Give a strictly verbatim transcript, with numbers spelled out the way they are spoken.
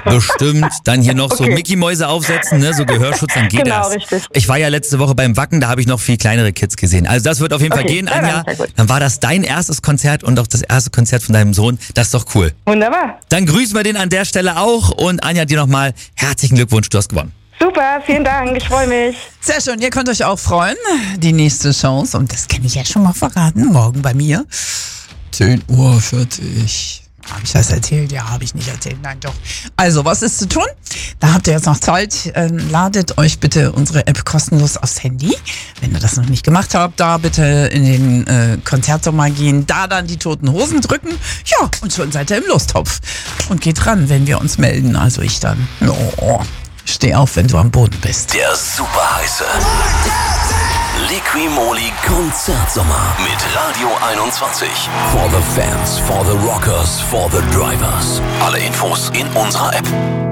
Bestimmt. Dann hier noch so Okay. Mickey-Mäuse aufsetzen, ne? So Gehörschutz, dann geht Genau, das. richtig. Ich war ja letzte Woche beim Wacken, da habe ich noch viel kleinere Kids gesehen. Also das wird auf jeden Fall Okay, gehen, ja, dann Anja. ist ja gut. Dann war das dein erstes Konzert und auch das erste Konzert von deinem Sohn. Das ist doch cool. Wunderbar. Dann grüßen wir den an der Stelle auch und Anja, dir nochmal herzlichen Glückwunsch, du hast gewonnen. Super, vielen Dank, ich freue mich. Sehr schön, ihr könnt euch auch freuen. Die nächste Chance, und das kann ich ja schon mal verraten, morgen bei mir. zehn Uhr vierzig. Habe ich das erzählt? Ja, habe ich nicht erzählt. Nein, doch. Also, was ist zu tun? Da habt ihr jetzt noch Zeit. Ähm, ladet euch bitte unsere App kostenlos aufs Handy. Wenn ihr das noch nicht gemacht habt, da bitte in den äh, Konzertsommer gehen, da dann die Toten Hosen drücken. Ja, und schon seid ihr im Lostopf. Und geht ran, wenn wir uns melden. Also ich dann. Oh, steh auf, wenn du am Boden bist. Der super heiße Liqui-Moly Konzertsommer mit Radio einundzwanzig. For the fans, for the rockers, for the drivers. Alle Infos in unserer App.